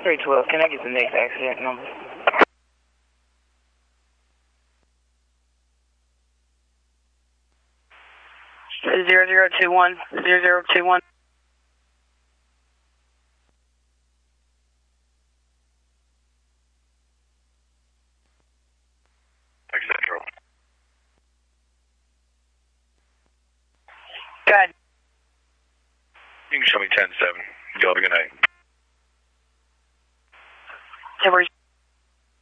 312, can I get the next accident number? 0021, 0021. Central. Go ahead. You can show me 10-7. You have a good night. Temporary